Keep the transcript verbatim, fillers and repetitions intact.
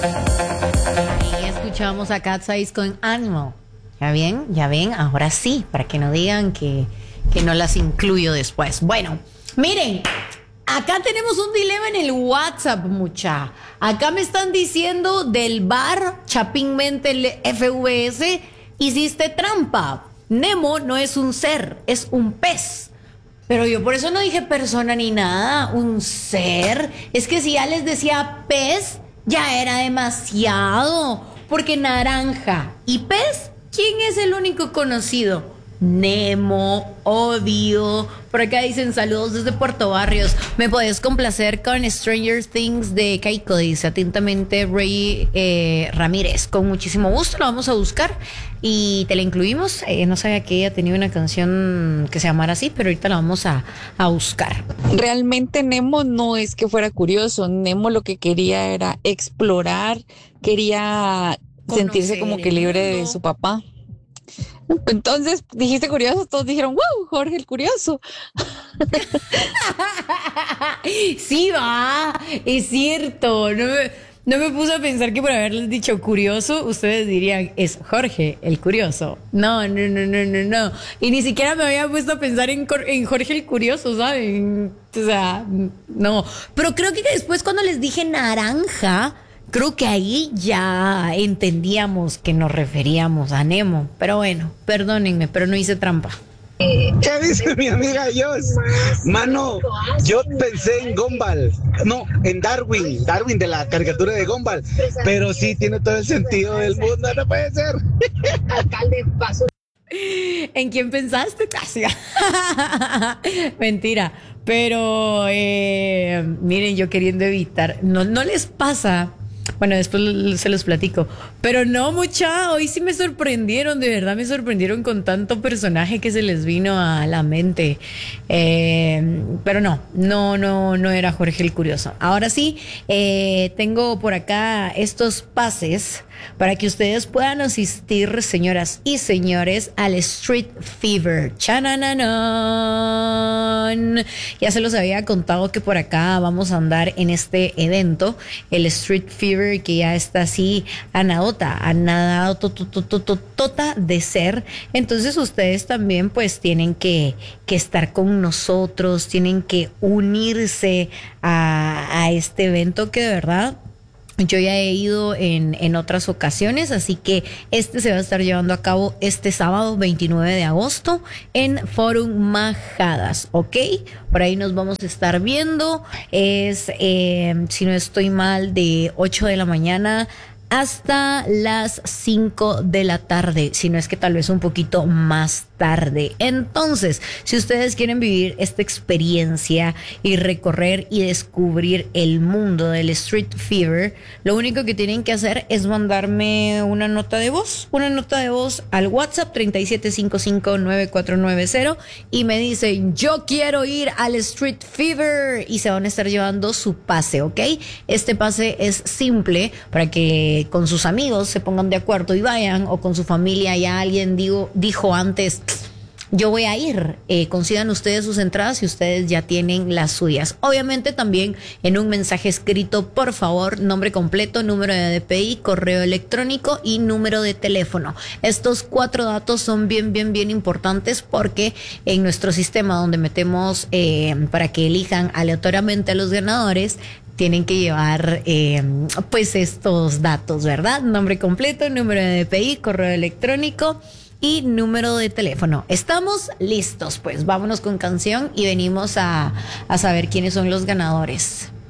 Y escuchamos a Cat Size con Animal. ¿Ya ven? ¿Ya ven? Ahora sí, para que no digan que, que no las incluyo después. Bueno, miren, acá tenemos un dilema en el WhatsApp, mucha. Acá me están diciendo del bar Chapín Mentel F V S, hiciste trampa. Nemo no es un ser, es un pez. Pero yo por eso no dije persona ni nada, un ser. Es que si ya les decía pez, ya era demasiado. Porque naranja y pez, ¿quién es el único conocido? Nemo, obvio. Por acá dicen saludos desde Puerto Barrios. ¿Me podés complacer con Stranger Things de Keiko? Dice atentamente Ray eh, Ramírez. Con muchísimo gusto lo vamos a buscar y te la incluimos. Eh, no sabía que ella tenía una canción que se llamara así, pero ahorita la vamos a, a buscar. Realmente Nemo no es que fuera curioso. Nemo lo que quería era explorar, quería Conocer sentirse como que libre de su papá. Entonces dijiste curioso, todos dijeron, wow, Jorge el curioso. Sí, va, es cierto. No me, no me puse a pensar que por haberles dicho curioso, ustedes dirían, es Jorge el curioso. No, no, no, no, no, no. Y ni siquiera me había puesto a pensar en, en Jorge el curioso, ¿saben? O sea, no. Pero creo que después cuando les dije naranja, creo que ahí ya entendíamos que nos referíamos a Nemo. Pero bueno, perdónenme, pero no hice trampa. ¿Qué dice mi amiga Jos? Mano, yo pensé en Gumball, no, en Darwin, Darwin de la caricatura de Gumball, pero sí tiene todo el sentido del mundo, no puede ser. Alcalde, paso. ¿En quién pensaste, Casia? Mentira. Pero, eh, miren, yo queriendo evitar, no, no les pasa. Bueno, después se los platico. Pero no, mucha, hoy sí me sorprendieron, de verdad me sorprendieron con tanto personaje que se les vino a la mente. Eh, pero no, no, no, no era Jorge el Curioso. Ahora sí, eh, tengo por acá estos pases para que ustedes puedan asistir, señoras y señores, al Street Fever. ¡Chanananan! Ya se los había contado que por acá vamos a andar en este evento, el Street Fever, que ya está así a nadota, a nadado tota de ser. Entonces ustedes también pues tienen que, que estar con nosotros, tienen que unirse a, a este evento que de verdad yo ya he ido en, en otras ocasiones, así que este se va a estar llevando a cabo este sábado veintinueve de agosto en Forum Majadas, ¿ok? Por ahí nos vamos a estar viendo. Es, eh, si no estoy mal, de ocho de la mañana hasta las cinco de la tarde, si no es que tal vez un poquito más tarde. Entonces, si ustedes quieren vivir esta experiencia y recorrer y descubrir el mundo del Street Fever, lo único que tienen que hacer es mandarme una nota de voz, una nota de voz al WhatsApp treinta y siete cincuenta y cinco nueve cuatro nueve cero y me dicen, yo quiero ir al Street Fever, y se van a estar llevando su pase, ¿ok? Este pase es simple para que con sus amigos se pongan de acuerdo y vayan, o con su familia. Ya alguien digo, dijo antes, yo voy a ir, eh, consigan ustedes sus entradas y ustedes ya tienen las suyas. Obviamente también en un mensaje escrito, por favor, nombre completo, número de D P I, correo electrónico y número de teléfono. Estos cuatro datos son bien, bien, bien importantes, porque en nuestro sistema donde metemos eh, para que elijan aleatoriamente a los ganadores, tienen que llevar eh, pues estos datos, ¿verdad? Nombre completo, número de D P I, correo electrónico y número de teléfono. Estamos listos, pues vámonos con canción y venimos a, a saber quiénes son los ganadores.